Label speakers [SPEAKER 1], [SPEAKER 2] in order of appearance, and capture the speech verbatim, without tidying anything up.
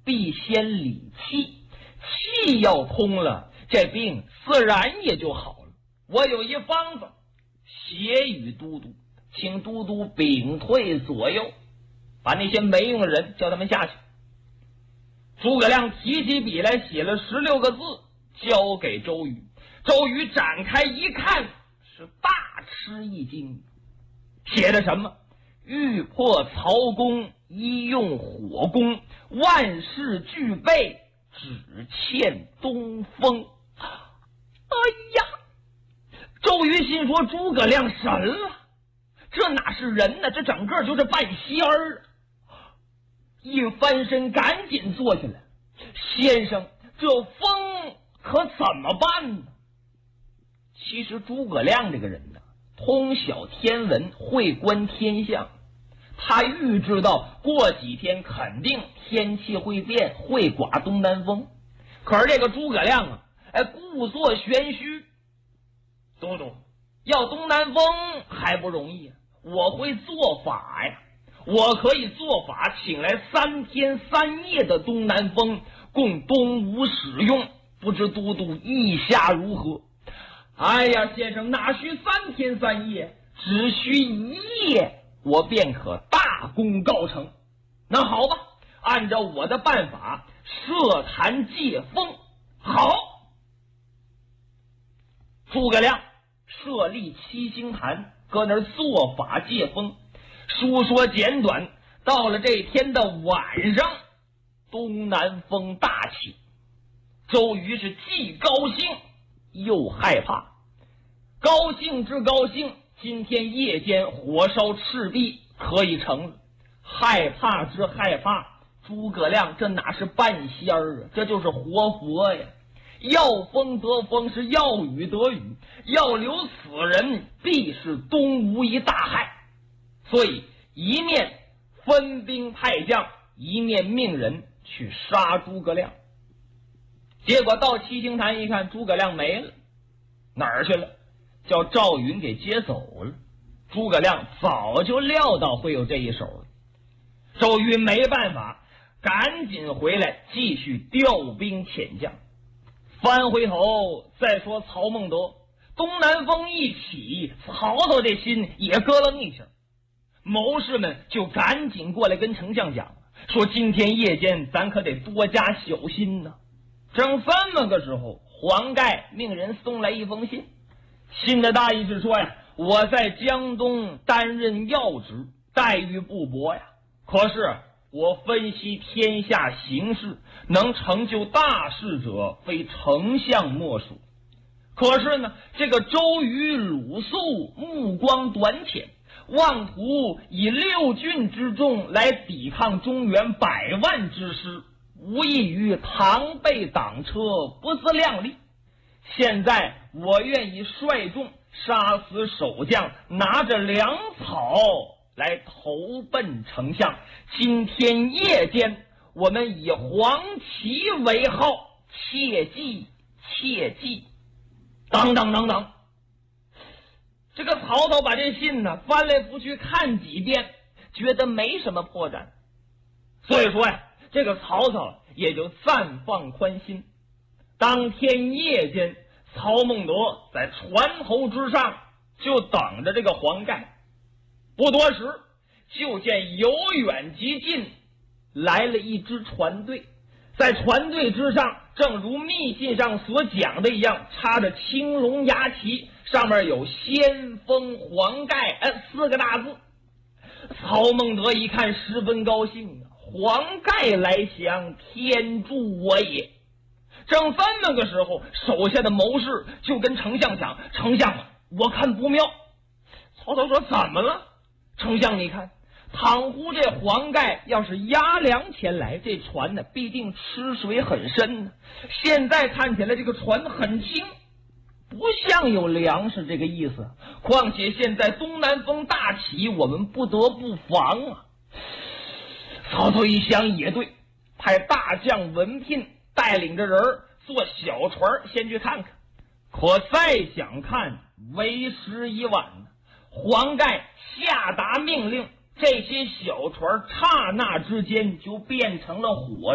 [SPEAKER 1] 必先理气，气要通了，这病自然也就好了。我有一方子，写与都督，请都督屏退左右，把那些没用的人叫他们下去。诸葛亮提起笔来，写了十六个字，交给周瑜。周瑜展开一看，是大吃一惊。写的什么？欲破曹公，一用火攻，万事俱备，只欠东风。哎呀，周瑜心说诸葛亮神了，这哪是人呢？这整个就是半仙儿。一翻身赶紧坐起来，先生，这风可怎么办呢？其实诸葛亮这个人呢，通晓天文，会观天象，他预知到过几天肯定天气会变，会刮东南风。可是这个诸葛亮啊，哎，故作玄虚。都督，要东南风还不容易啊，我会做法呀，我可以做法，请来三天三夜的东南风，供东吴使用，不知都督意下如何？哎呀，先生，哪需三天三夜，只需一夜，我便可大功告成。那好吧，按照我的办法，设坛借风。好，诸葛亮设立七星坛，搁那儿做法借风。书说简短，到了这天的晚上，东南风大起。周瑜是既高兴又害怕。高兴之高兴，今天夜间火烧赤壁可以成了；害怕之害怕，诸葛亮这哪是半仙儿啊，这就是活佛呀！要风得风，是要雨得雨，要留此人，必是东吴一大害。所以一面分兵派将，一面命人去杀诸葛亮。结果到七星坛一看，诸葛亮没了，哪儿去了？叫赵云给接走了。诸葛亮早就料到会有这一手了。周瑜没办法，赶紧回来继续调兵遣将。翻回头再说曹孟德，东南风一起，曹操这心也咯楞一下。谋士们就赶紧过来跟丞相讲，说今天夜间咱可得多加小心呢。正这么个时候，黄盖命人送来一封信，信的大意是说呀，我在江东担任要职，待遇不薄呀，可是我分析天下形势，能成就大事者非丞相莫属。可是呢，这个周瑜鲁肃目光短浅，妄图以六郡之众来抵抗中原百万之师，无异于螳臂挡车，不自量力。现在我愿意率众杀死守将，拿着粮草来投奔丞相。今天夜间我们以黄旗为号，切记切记。等等等等，这个曹操把这信呢翻来覆去看几遍，觉得没什么破绽，所以说呀，这个曹操也就暂放宽心。当天夜间，曹孟德在船头之上就等着这个黄盖。不多时，就见由远及近来了一支船队，在船队之上，正如密信上所讲的一样，插着青龙牙旗，上面有先锋黄盖呃四个大字。曹孟德一看十分高兴啊，黄盖来降，天助我也。正这么个时候，手下的谋士就跟丞相讲，丞相啊，我看不妙。曹操说怎么了？丞相你看，倘乎这黄盖要是押粮前来，这船呢必定吃水很深呢。现在看起来这个船很轻，不像有粮食这个意思。况且现在东南风大起，我们不得不防啊。曹操一想也对，派大将文聘带领着人坐小船先去看看。可再想看，为时已晚了。黄盖下达命令，这些小船刹那之间就变成了火